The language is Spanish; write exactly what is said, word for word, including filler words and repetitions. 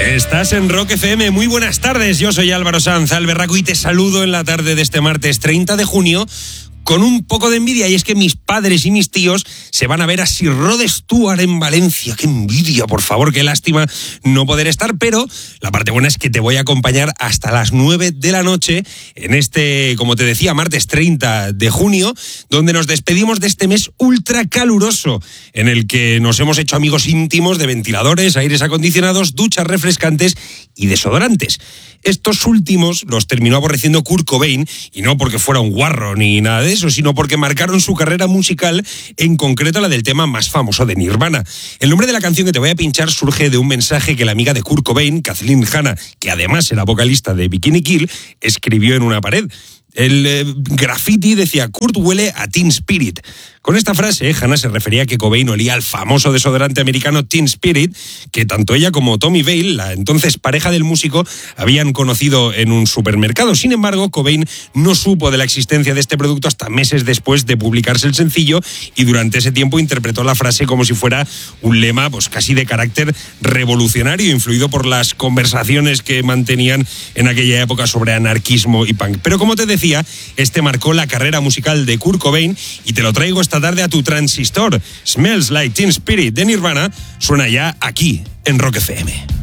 Estás en Rock F M, muy buenas tardes, yo soy Álvaro Sanz, Alberraco, y te saludo en la tarde de este martes treinta de junio con un poco de envidia, y es que mis padres y mis tíos se van a ver a Sir Rod Stewart en Valencia. ¡Qué envidia, por favor! ¡Qué lástima no poder estar! Pero la parte buena es que te voy a acompañar hasta las nueve de la noche en este, como te decía, martes treinta de junio, donde nos despedimos de este mes ultra caluroso, en el que nos hemos hecho amigos íntimos de ventiladores, aires acondicionados, duchas refrescantes y desodorantes. Estos últimos los terminó aborreciendo Kurt Cobain, y no porque fuera un guarro ni nada de eso, sino porque marcaron su carrera musical, en concreto la del tema más famoso de Nirvana. El nombre de la canción que te voy a pinchar surge de un mensaje que la amiga de Kurt Cobain, Kathleen Hanna, que además era vocalista de Bikini Kill, escribió en una pared. El eh, graffiti decía: Kurt huele a Teen Spirit. Con esta frase, Hannah se refería a que Cobain olía al famoso desodorante americano Teen Spirit, que tanto ella como Tommy Vale, la entonces pareja del músico, habían conocido en un supermercado. Sin embargo, Cobain no supo de la existencia de este producto hasta meses después de publicarse el sencillo, y durante ese tiempo interpretó la frase como si fuera un lema pues casi de carácter revolucionario, influido por las conversaciones que mantenían en aquella época sobre anarquismo y punk. Pero como te decía, este marcó la carrera musical de Kurt Cobain, y te lo traigo esta tarde a tu transistor. Smells Like Teen Spirit de Nirvana suena ya aquí en Rock F M.